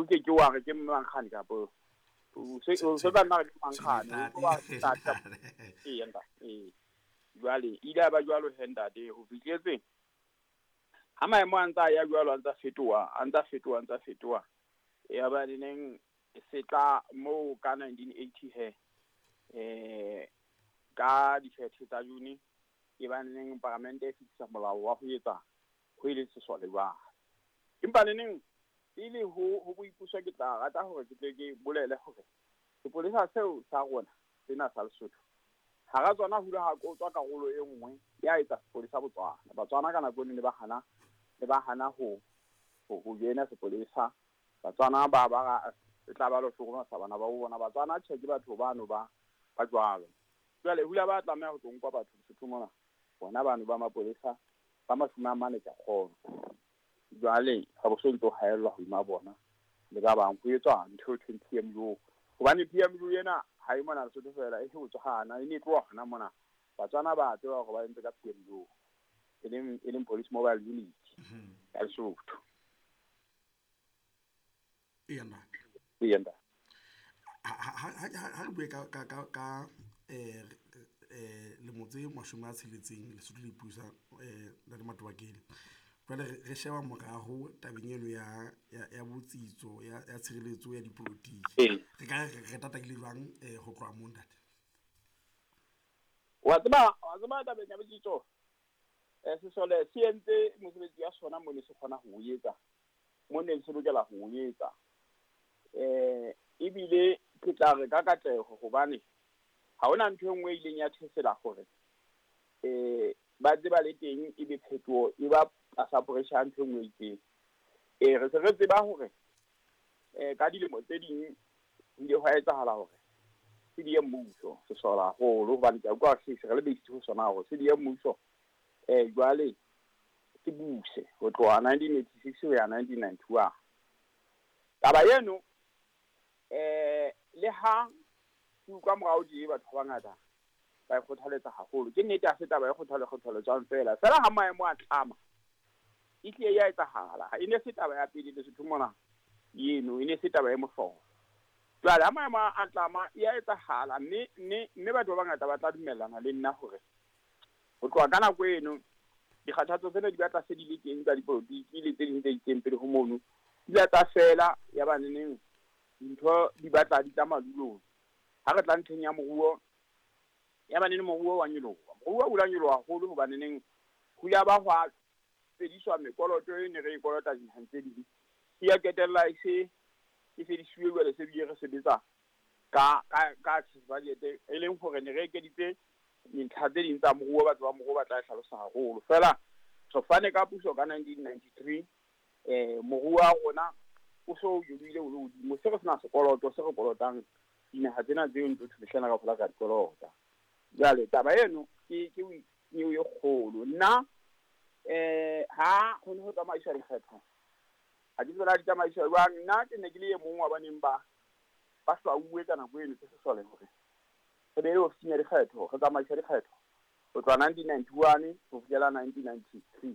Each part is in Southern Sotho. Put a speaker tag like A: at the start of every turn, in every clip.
A: ke wa re ke mangkhani ka bo so ba na le mangkhani o ba tata yenda jwale ile ba jwalo hendade ho fitletse ha maemo a ntsa ya jwalo a ntsa fetoha ya ba dineng se tla mo ka 1980 ka dikgetho tsa June e ba neng parliament e fitisa molao wa ho etsa ho ile sesole ba empa neng ile ho boipuso ke tla rata hore ke tle ke bolele hore sepolesa seo sa rona sena sa Lesotho ha ga tsona hula ha go tswa karolo e nngwe ya etsa sepolesa Botswana Batswana kana go ne ba hana ho jena sepolesa Batswana ba tla ba lo hlokoma sa bana ba bona Batswana tsheke batho bano ba jwalo jwale hula ba tlameha ho tsongwa batho Lesotho mona bona bano ba mapolesa ba mashuma mane tsa kgolo jwale ha bo so ntso haelwa ho ima bona le ba bang ho etswa ntho 20 MU hobane PMU yena ha e mona Lesotho fela e ho tswana e ne tloha hona mona Batswana ba tswa go ba ntse ka PMU e leng police mobile unit ya Lesotho
B: yenda ha re ka le motse mashome a tsheletseng Lesotho le pusa la di matobakele jwale re sheba morago tabeng eno ya botsitso ya tshireletso ya dipolotiki re ka re tatakile jwang ho tloha moo ntate
A: wa tseba tabeng ya botsitso sesole se entse mosebetsi ya sona mo ne se khona ho etsa mo ne se lokela ho etsa ebile ke tla re ka katleho hobane ha ona ntho engwe ileng ya thesela hore ba tseba le teng e be phetho e ba asa pressure ntho engwe itseng re se re tseba hore ka dilemo tse ding ile ho etsahala hore se di mmuso se sola holo hobane ka kwa se re le beitse ho sona hore se di mmuso jwale ke buse ho tloha 1986 ho ya 1991 taba yeno le ha ka morao di batho ba ngata ba kgothaletsa haholo ke nnete a se taba e kgothaletsa jwang fela ha maemo a tlama e tle ya etsahala ha ine se taba ya pele le Lesotho mona yeno ine se taba e mohlolo jwale ha maemo a tlama ya etsahala mme batho ba ngata ba tla dumellana le nna hore ho tloha ka nako eno dikgathatso tsena di batla se di le teng tsa dipolotiki le tse ding tse itseng pele ho mono di tla fela ya baneng ntho di batla di tsamadulong ha re tla ntheng ya moruo ya baneng moruo wa nyoloha moruo o la nyoloha haholo ho baneng ho ya ba hwa fediswa mekoloto e ne re ikolota dintse di ya ketella e fediswe jwale se bile re sebetsa ka budget e leng hore ne re ekeditse dintlha tse ding tsa moruo batho ba moruo ba tla hlalosa haholo fela so fane ka puso ka 1993 moruo wa rona o so yobile o lo mo se re sena sekoloto se re kolotang dinaha tsena tse ntse thushana ka fola ka dikolota jale taba eno ke o ye kgolo nna ha ho ne ho tsamaiswa dikgetho ha di tsela di tsamaiswa ba nna ke ne ke le mongwe wa baneng ba hlauwe ka nako eno se sole hore re be o fisinya dikgetho re tsamaiswa dikgetho ho tloha 1991 ho fihlela 1993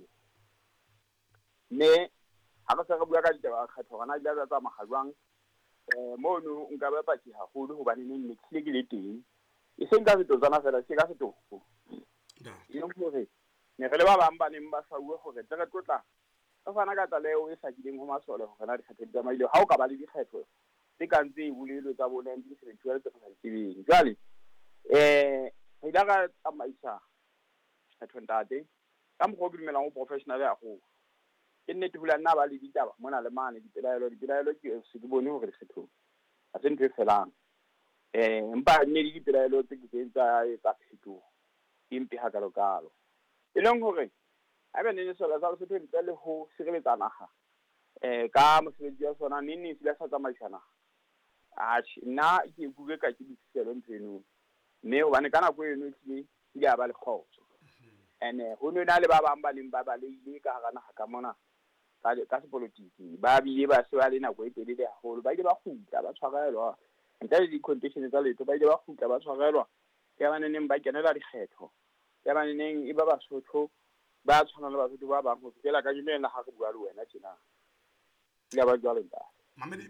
A: ne ha re se re bua ka ditaba kgetho rona di tla tsamaya jwang mono nka ba paki haholo hobane ne ke le teng e seng ka setso tsana fela se ka setofo e leng hore ne re le ba bang ba neng ba sauwe hore re tlotla re fana ka tlaleo e hlakileng ho masole hore na dikgetho di tsamaile ha o ka ba le dikgetho tse kang tse bulelo tsa bo 1971 tse sa tsebeng jwale re ile ra tsamaisa kgetho ntate ka mokgwa o ke dumelang ho professional haholo ke nnete hula nna ba le ditaba mona le mane dipelaelo ke se ke bone hore dikgetho ha se ntho e felang empa ne di dipelaelo tse ke tsa phetoho empe ha kalo e leng hore ha ba ne sola sa Lesotho ntle le ho sireletsa naha ka mosebetsi wa sona ne se la sa tsamaisana nna ke bue ka ke ditselo ntseno mme hobane ka nako eno tlile ya ba le kgotso ho ne na le ba bang ba leng ba ile ka hara naha ka mona ka sepolotiki ba bile ba se ba le nako e telele haholo ba ile ba kgutla ba tshwarelwa ntle le di-condition tsa letho ba ile ba kgutla ba tshwarelwa ya baneng ba kenela dikgetho ya baneng e ba Basotho ba tshwana le Basotho ba bang ho fihlela ka dimela ha re bua le wena tjena ya ba jwalo ntate
B: mamedi